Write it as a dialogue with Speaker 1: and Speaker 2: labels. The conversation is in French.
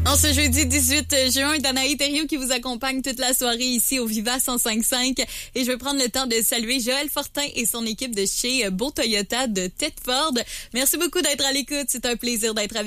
Speaker 1: En ce jeudi 18 juin, Danaï Thériault qui vous accompagne toute la soirée ici au Viva 105.5. Et je vais prendre le temps de saluer Joël Fortin et son équipe de chez Beau Toyota de Thetford. Merci beaucoup d'être à l'écoute. C'est un plaisir d'être avec vous.